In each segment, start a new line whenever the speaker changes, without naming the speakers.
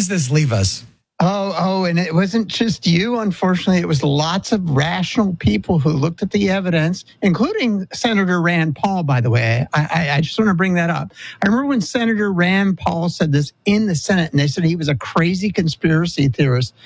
does this leave us?
And it wasn't just you, unfortunately. It was lots of rational people who looked at the evidence, including Senator Rand Paul, by the way. I just want to bring that up. I remember when Senator Rand Paul said this in the Senate, and they said he was a crazy conspiracy theorist.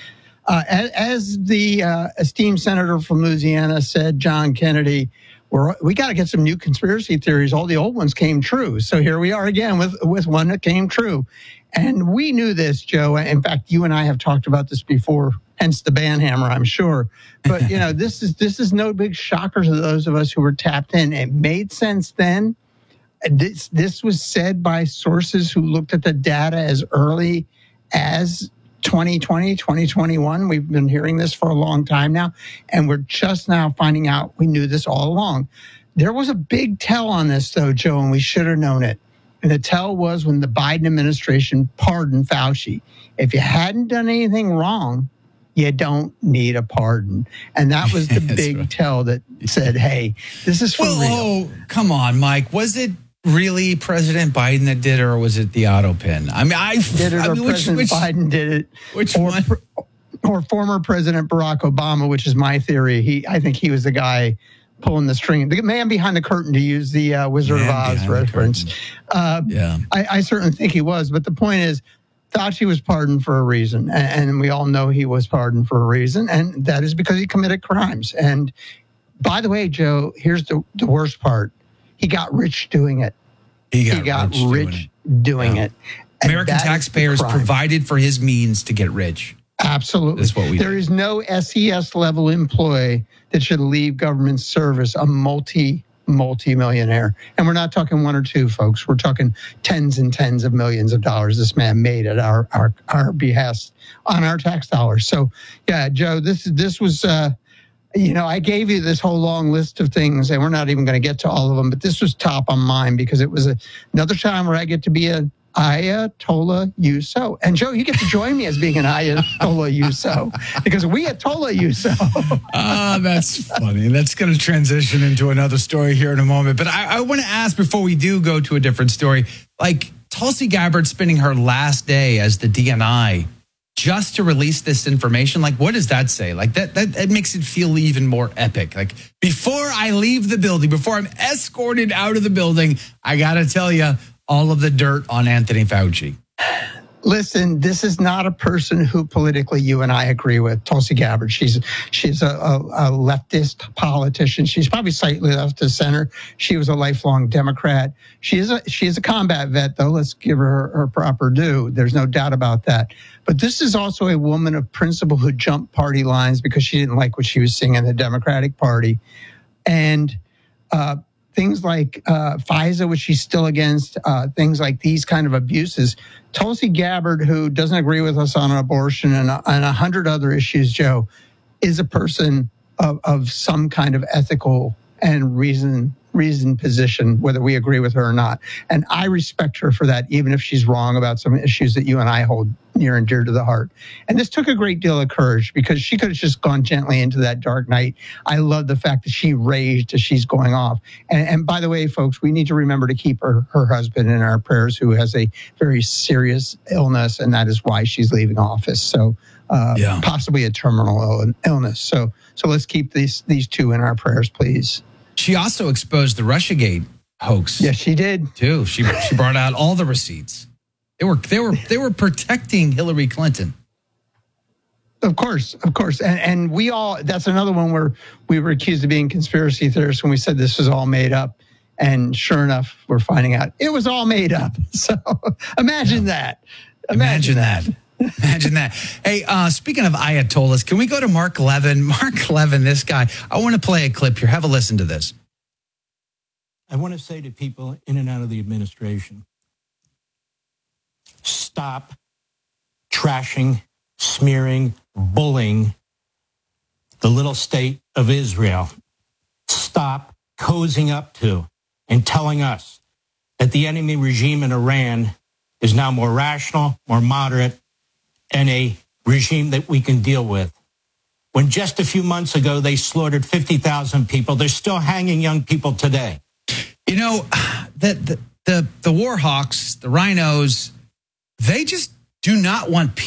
As the esteemed senator from Louisiana said, John Kennedy, we got to get some new conspiracy theories. All the old ones came true. So here we are again with one that came true. And we knew this, Joe. In fact, you and I have talked about this before, hence the banhammer, I'm sure. But, this is no big shocker to those of us who were tapped in. It made sense then. This was said by sources who looked at the data as early as 2020, 2021. We've been hearing this for a long time now, and we're just now finding out we knew this all along. There was a big tell on this, though, Joe, and we should have known it. And the tell was when the Biden administration pardoned Fauci. If you hadn't done anything wrong, you don't need a pardon. And that was the big tell that said, hey, this is for real.
Oh, come on, Mike. Was it really President Biden that did it, or was it the auto pin? I mean,
President Biden did it.
Which one?
Or former President Barack Obama, which is my theory. I think he was the guy pulling the string, the man behind the curtain, to use the Wizard of Oz reference. I certainly think he was. But the point is, Fauci was pardoned for a reason. And we all know he was pardoned for a reason. And that is because he committed crimes. And by the way, Joe, here's the worst part. He got rich doing it. He got rich doing it.
American taxpayers provided for his means to get rich.
Absolutely.
That's what we
There is no SES level employee that should leave government service a multi-millionaire. And we're not talking one or two, folks. We're talking tens and tens of millions of dollars this man made at our behest on our tax dollars. So, yeah, Joe, this was... I gave you this whole long list of things, and we're not even going to get to all of them, but this was top on mine because it was another time where I get to be an Ayatollah you-so. And, Joe, you get to join me as being an Ayatollah you-so because we Ayatollah you-so.
That's funny. That's going to transition into another story here in a moment. But I want to ask, before we do go to a different story, like Tulsi Gabbard spending her last day as the DNI just to release this information, like, what does that say? Like, that makes it feel even more epic. Like, before I leave the building, before I'm escorted out of the building, I got to tell you all of the dirt on Anthony Fauci.
Listen, this is not a person who politically you and I agree with, Tulsi Gabbard. She's a leftist politician. She's probably slightly left of center. She was a lifelong Democrat. She is a combat vet, though. Let's give her proper due. There's no doubt about that. But this is also a woman of principle who jumped party lines because she didn't like what she was seeing in the Democratic Party. And things like FISA, which she's still against, things like these kind of abuses. Tulsi Gabbard, who doesn't agree with us on abortion and 100 other issues, Joe, is a person of some kind of ethical and reasoned position, whether we agree with her or not. And I respect her for that, even if she's wrong about some issues that you and I hold near and dear to the heart. And this took a great deal of courage because she could have just gone gently into that dark night. I love the fact that she raged as she's going off. And by the way, folks, we need to remember to keep her husband in our prayers, who has a very serious illness, and that is why she's leaving office. So possibly a terminal illness. So let's keep these two in our prayers, please.
She also exposed the Russiagate hoax.
Yes, she did
too. She brought out all the receipts. They were protecting Hillary Clinton.
Of course. And we all, that's another one where we were accused of being conspiracy theorists when we said this was all made up. And sure enough, we're finding out it was all made up. So imagine that.
Imagine that. Imagine that. Hey, speaking of Ayatollahs, can we go to Mark Levin? Mark Levin, this guy. I want to play a clip here. Have a listen to this.
I want to say to people in and out of the administration, stop trashing, smearing, bullying the little state of Israel. Stop cozying up to and telling us that the enemy regime in Iran is now more rational, more moderate, and a regime that we can deal with. When just a few months ago, they slaughtered 50,000 people, they're still hanging young people today.
You know, the war hawks, the rhinos, they just do not want